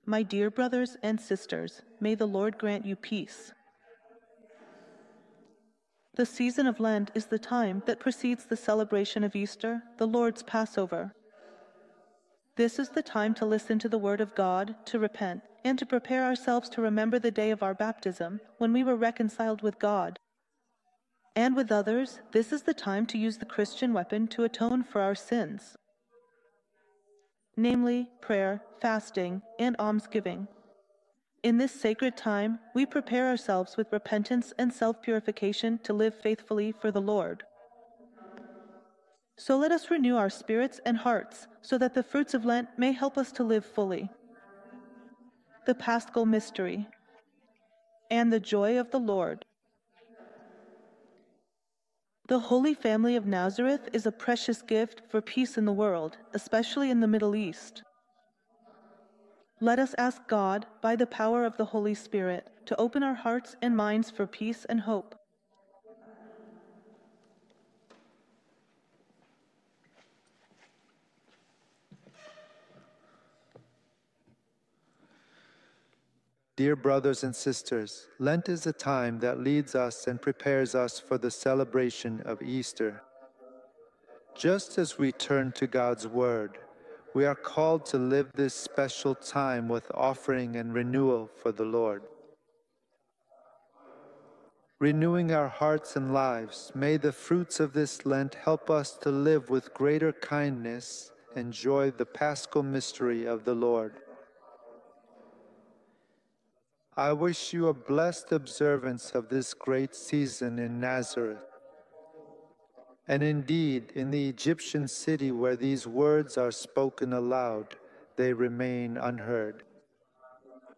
My dear brothers and sisters, may the Lord grant you peace. The season of Lent is the time that precedes the celebration of Easter, the Lord's Passover. This is the time to listen to the Word of God, to repent, and to prepare ourselves to remember the day of our baptism, when we were reconciled with God. And with others, this is the time to use the Christian weapon to atone for our sins, namely prayer, fasting, and almsgiving. In this sacred time, we prepare ourselves with repentance and self-purification to live faithfully for the Lord. So let us renew our spirits and hearts so that the fruits of Lent may help us to live fully. The Paschal Mystery and the joy of the Lord. The Holy Family of Nazareth is a precious gift for peace in the world, especially in the Middle East. Let us ask God, by the power of the Holy Spirit, to open our hearts and minds for peace and hope. Dear brothers and sisters, Lent is a time that leads us and prepares us for the celebration of Easter. Just as we turn to God's Word, we are called to live this special time with offering and renewal for the Lord. Renewing our hearts and lives, may the fruits of this Lent help us to live with greater kindness and enjoy the Paschal mystery of the Lord. I wish you a blessed observance of this great season in Nazareth. And indeed, in the Egyptian city where these words are spoken aloud, they remain unheard.